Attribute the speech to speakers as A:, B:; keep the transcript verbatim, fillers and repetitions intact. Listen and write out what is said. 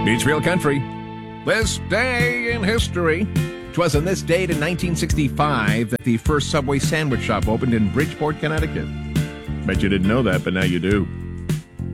A: Beats Real Country. This day in history. 'Twas on this date in nineteen sixty-five that the first Subway sandwich shop opened in Bridgeport, Connecticut. Bet you didn't know that, but now you do.